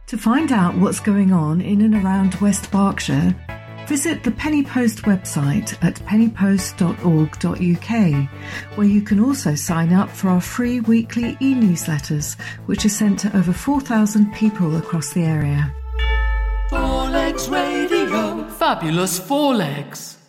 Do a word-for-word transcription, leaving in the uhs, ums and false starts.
To find out what's going on in and around West Berkshire, visit the Penny Post website at penny post dot org dot U K, where you can also sign up for our free weekly e-newsletters, which are sent to over four thousand people across the area. Four Legs Radio. Fabulous Four Legs.